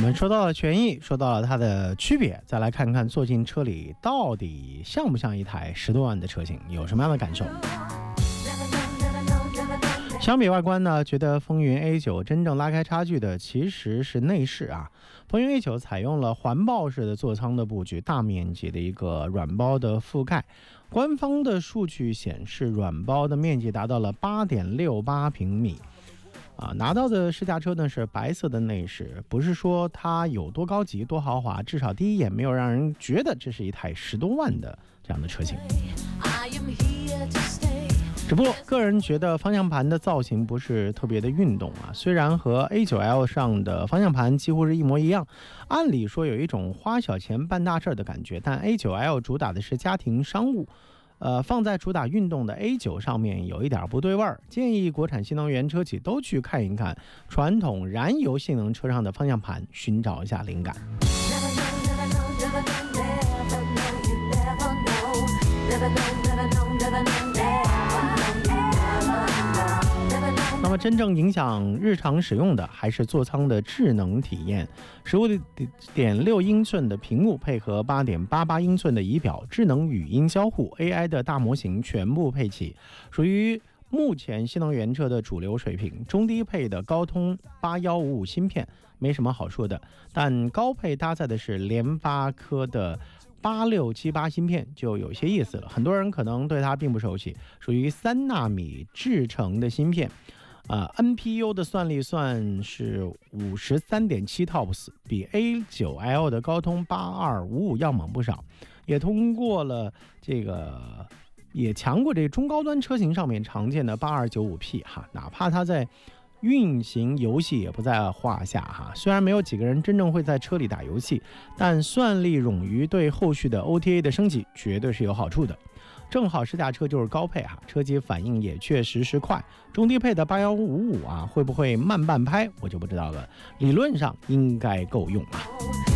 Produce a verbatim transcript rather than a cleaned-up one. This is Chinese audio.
们说到了权益，说到了它的区别，再来看看坐进车里到底像不像一台十多万的车型，有什么样的感受。相比外观呢，觉得风云 A 九 真正拉开差距的其实是内饰啊。风云 A 九 采用了环抱式的座舱的布局，大面积的一个软包的覆盖。官方的数据显示，软包的面积达到了 八点六八平米。啊，拿到的试驾车呢是白色的内饰，不是说它有多高级多豪华，至少第一眼没有让人觉得这是一台十多万的这样的车型。只不过个人觉得方向盘的造型不是特别的运动啊，虽然和 A 九 L 上的方向盘几乎是一模一样，按理说有一种花小钱办大事的感觉，但 A 九 L 主打的是家庭商务。呃，放在主打运动的 A 九 上面有一点不对味儿，建议国产新能源车企都去看一看传统燃油性能车上的方向盘，寻找一下灵感。那么真正影响日常使用的还是座舱的智能体验。 十五点六英寸的屏幕配合 八点八八英寸的仪表，智能语音交互 A I 的大模型全部配齐，属于目前新能源车的主流水平。中低配的高通八一五五芯片没什么好说的，但高配搭载的是联发科的八六七八芯片就有些意思了，很多人可能对它并不熟悉，属于三纳米制成的芯片。呃 N P U 的算力算是 五十三点七 T O P S， 比 A 九 L 的高通八二五五要猛不少，也通过了这个也强过这中高端车型上面常见的 八二九五 P 哈，哪怕它在运行游戏也不在话下哈。虽然没有几个人真正会在车里打游戏，但算力冗余对后续的 O T A 的升级绝对是有好处的。正好试驾车就是高配哈，车机反应也确实是快。中低配的八一五五啊，会不会慢半拍我就不知道了，理论上应该够用啊。